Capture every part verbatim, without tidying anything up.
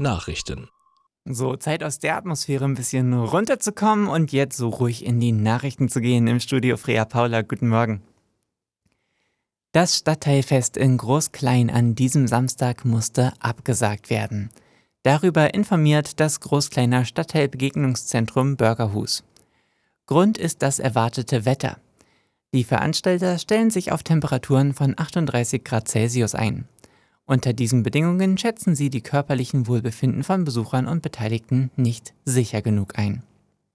Nachrichten. So, Zeit aus der Atmosphäre ein bisschen runterzukommen und jetzt so ruhig in die Nachrichten zu gehen. Im Studio Freya Paula, guten Morgen. Das Stadtteilfest in Groß-Klein an diesem Samstag musste abgesagt werden. Darüber informiert das Groß-Kleiner Stadtteilbegegnungszentrum Bürgerhus. Grund ist das erwartete Wetter. Die Veranstalter stellen sich auf Temperaturen von achtunddreißig Grad Celsius ein. Unter diesen Bedingungen schätzen sie die körperlichen Wohlbefinden von Besuchern und Beteiligten nicht sicher genug ein.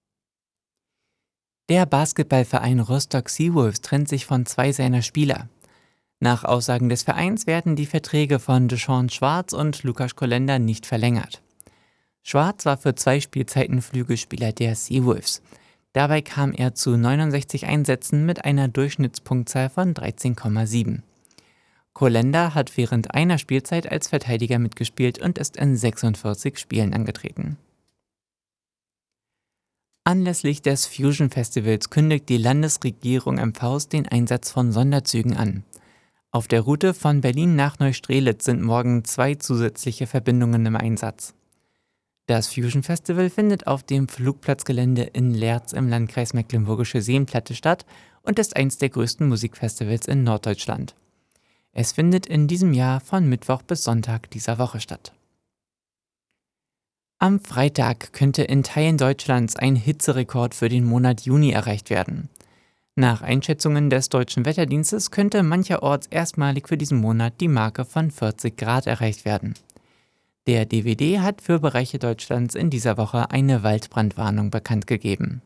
Der Basketballverein Rostock Seawolves trennt sich von zwei seiner Spieler. Nach Aussagen des Vereins werden die Verträge von Deshaun Schwarz und Lukas Kolender nicht verlängert. Schwarz war für zwei Spielzeiten Flügelspieler der Seawolves. Dabei kam er zu neunundsechzig Einsätzen mit einer Durchschnittspunktzahl von dreizehn Komma sieben. Kolender hat während einer Spielzeit als Verteidiger mitgespielt und ist in sechsundvierzig Spielen angetreten. Anlässlich des Fusion Festivals kündigt die Landesregierung M Vs den Einsatz von Sonderzügen an. Auf der Route von Berlin nach Neustrelitz sind morgen zwei zusätzliche Verbindungen im Einsatz. Das Fusion Festival findet auf dem Flugplatzgelände in Leerz im Landkreis Mecklenburgische Seenplatte statt und ist eines der größten Musikfestivals in Norddeutschland. Es findet in diesem Jahr von Mittwoch bis Sonntag dieser Woche statt. Am Freitag könnte in Teilen Deutschlands ein Hitzerekord für den Monat Juni erreicht werden. Nach Einschätzungen des Deutschen Wetterdienstes könnte mancherorts erstmalig für diesen Monat die Marke von vierzig Grad erreicht werden. Der D W D hat für Bereiche Deutschlands in dieser Woche eine Waldbrandwarnung bekannt gegeben.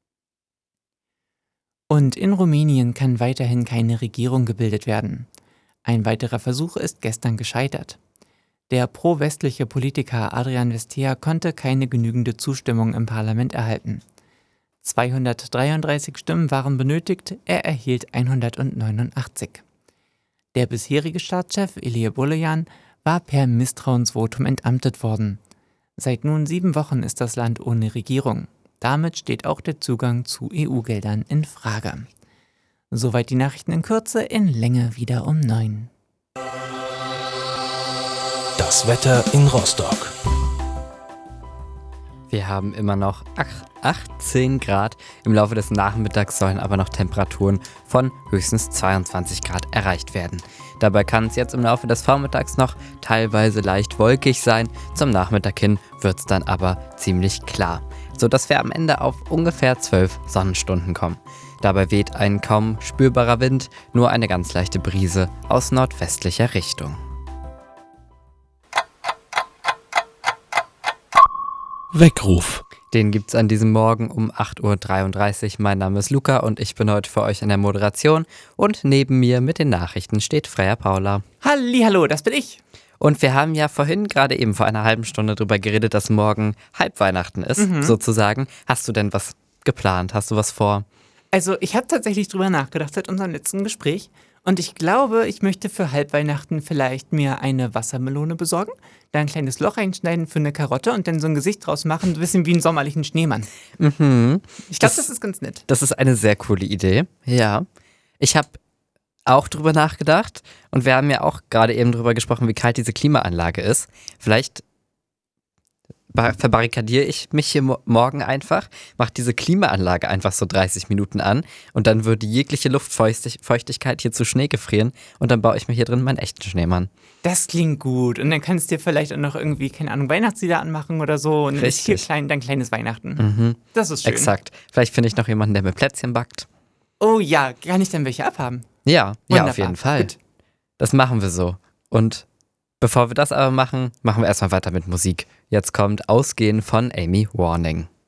Und in Rumänien kann weiterhin keine Regierung gebildet werden. Ein weiterer Versuch ist gestern gescheitert. Der pro-westliche Politiker Adrian Vestea konnte keine genügende Zustimmung im Parlament erhalten. zweihundertdreiunddreißig Stimmen waren benötigt, er erhielt hundertneunundachtzig. Der bisherige Staatschef Ilie Bolojan war per Misstrauensvotum entamtet worden. Seit nun sieben Wochen ist das Land ohne Regierung. Damit steht auch der Zugang zu E U-Geldern in Frage. Soweit die Nachrichten in Kürze, in Länge wieder um neun. Das Wetter in Rostock. Wir haben immer noch achtzehn Grad. Im Laufe des Nachmittags sollen aber noch Temperaturen von höchstens zweiundzwanzig Grad erreicht werden. Dabei kann es jetzt im Laufe des Vormittags noch teilweise leicht wolkig sein. Zum Nachmittag hin wird es dann aber ziemlich klar, sodass wir am Ende auf ungefähr zwölf Sonnenstunden kommen. Dabei weht ein kaum spürbarer Wind, nur eine ganz leichte Brise aus nordwestlicher Richtung. Weckruf. Den gibt's an diesem Morgen um acht Uhr dreiunddreißig. Mein Name ist Luca und ich bin heute für euch in der Moderation. Und neben mir mit den Nachrichten steht Freya Paula. Hallihallo, das bin ich. Und wir haben ja vorhin gerade eben vor einer halben Stunde darüber geredet, dass morgen Halbweihnachten ist, Mhm. sozusagen. Hast du denn was geplant? Hast du was vor? Also ich habe tatsächlich drüber nachgedacht seit unserem letzten Gespräch und ich glaube, ich möchte für Halbweihnachten vielleicht mir eine Wassermelone besorgen, da ein kleines Loch reinschneiden für eine Karotte und dann so ein Gesicht draus machen, ein bisschen wie einen sommerlichen Schneemann. Mhm. Ich glaube, Das- das ist ganz nett. Das ist eine sehr coole Idee. Ja. Ich habe auch drüber nachgedacht und wir haben ja auch gerade eben drüber gesprochen, wie kalt diese Klimaanlage ist. Vielleicht ba- verbarrikadiere ich mich hier mo- morgen einfach, mache diese Klimaanlage einfach so dreißig Minuten an und dann würde jegliche Luftfeuchtigkeit hier zu Schnee gefrieren und dann baue ich mir hier drin meinen echten Schneemann. Das klingt gut. Und dann kannst du dir vielleicht auch noch irgendwie, keine Ahnung, Weihnachtslieder anmachen oder so. Und Richtig. hier klein, dann kleines Weihnachten. Mhm. Das ist schön. Exakt. Vielleicht finde ich noch jemanden, der mir Plätzchen backt. Oh ja, kann ich dann welche abhaben? Ja, ja, Wunderbar. auf jeden Fall. Gut. Das machen wir so. Und bevor wir das aber machen, machen wir erstmal weiter mit Musik. Jetzt kommt Ausgehen von Amy Warning.